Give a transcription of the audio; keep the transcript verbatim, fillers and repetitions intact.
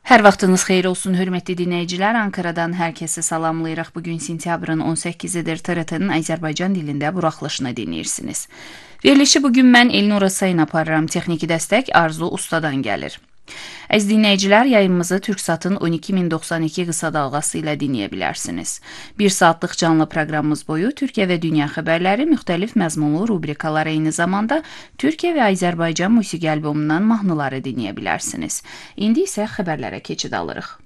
Hər vaxtınız xeyir olsun, hörmətli dinləyicilər. Ankaradan hər kəsi salamlayırıq. Bugün sentyabrın on səkkizidir. T R T-nin Azərbaycan dilində buraxılışını dinləyirsiniz. Verilişi bugün mən Elnur Sayın aparıram. Texniki dəstək Arzu Ustadan gəlir. Əziz dinləyicilər, yayımımızı Türksatın on iki min doxsan iki qısa dalğası ilə dinləyə bilərsiniz. Bir saatlıq canlı proqramımız boyu Türkiyə və dünya xəbərləri, müxtəlif məzmunlu rubrikalar, eyni zamanda Türkiyə və Azərbaycan musiqi albomundan mahnıları dinləyə bilərsiniz. İndi isə xəbərlərə keçid alırıq.